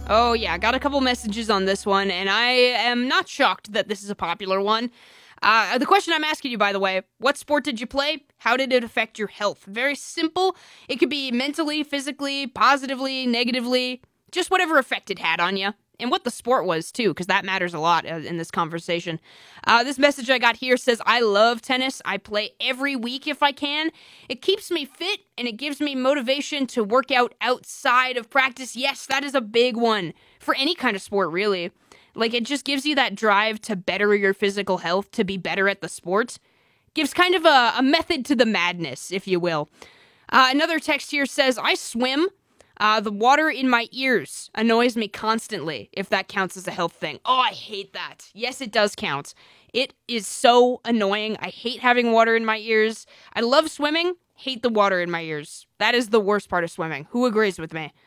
Oh, yeah, got a couple messages on this one, and I am not shocked that this is a popular one. The question I'm asking you, by the way, what sport did you play? How did it affect your health? Very simple. It could be mentally, physically, positively, negatively, just whatever effect it had on you. And what the sport was, too, because that matters a lot in this conversation. This message I got here says, I love tennis. I play every week if I can. It keeps me fit, and it gives me motivation to work out outside of practice. Yes, that is a big one for any kind of sport, really. Like, it just gives you that drive to better your physical health, to be better at the sport. Gives kind of a method to the madness, if you will. Another text here says, I swim. The water in my ears annoys me constantly, if that counts as a health thing. Oh, I hate that. Yes, it does count. It is so annoying. I hate having water in my ears. I love swimming, hate the water in my ears. That is the worst part of swimming. Who agrees with me?